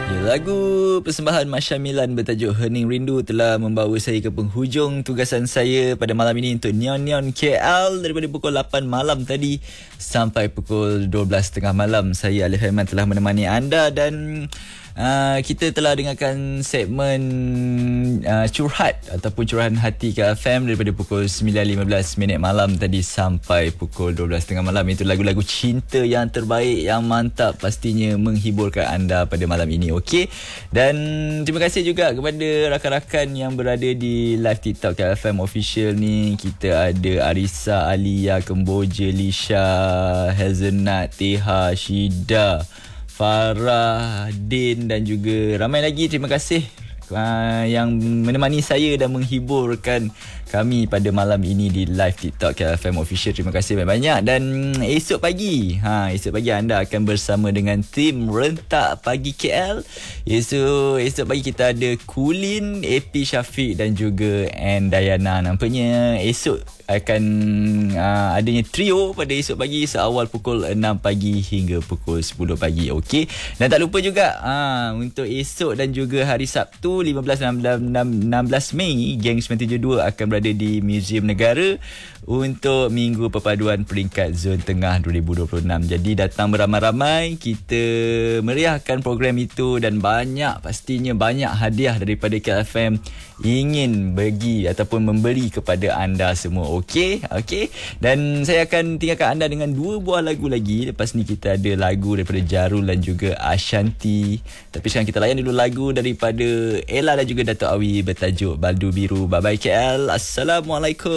Lagu persembahan Masya Milan bertajuk Hening Rindu telah membawa saya ke penghujung tugasan saya pada malam ini untuk Neon KL daripada pukul 8 malam tadi sampai pukul 12.30 malam. Saya Alif Haiman telah menemani anda dan kita telah dengarkan segmen curhat ataupun curahan hati ke FM daripada pukul 9.15 malam tadi sampai pukul 12.30 malam. Itu lagu-lagu cinta yang terbaik, yang mantap, pastinya menghiburkan anda pada malam ini. Okey, dan terima kasih juga kepada rakan-rakan yang berada di live TikTok ke FM official ni. Kita ada Arisa, Alia, Kemboja, Lisha, Hazelnut, Teha, Shida, Farah, Din dan juga ramai lagi. Terima kasih yang menemani saya dan menghiburkan kami pada malam ini di live TikTok KFM Official. Terima kasih banyak-banyak. Dan esok pagi anda akan bersama dengan tim Rentak Pagi KL. Esok pagi kita ada Kulin, AP Syafiq dan juga Ann Dayana. Nampaknya esok akan adanya trio pada esok pagi seawal pukul 6 pagi hingga pukul 10 pagi. Okey. Dan tak lupa juga untuk esok dan juga hari Sabtu 15 dan 16 Mei, Geng 972 akan berada di Museum Negara untuk Minggu Perpaduan Peringkat Zon Tengah 2026. Jadi datang beramai-ramai, kita meriahkan program itu dan pastinya banyak hadiah daripada KFM ingin bagi ataupun memberi kepada anda semua. Okey. Dan saya akan tinggalkan anda dengan 2 buah lagu lagi. Lepas ni kita ada lagu daripada Jarul dan juga Ashanti. Tapi sekarang kita layan dulu lagu daripada Ella dan juga Dato' Awi bertajuk Baldu Biru. Bye bye KL. Assalamualaikum.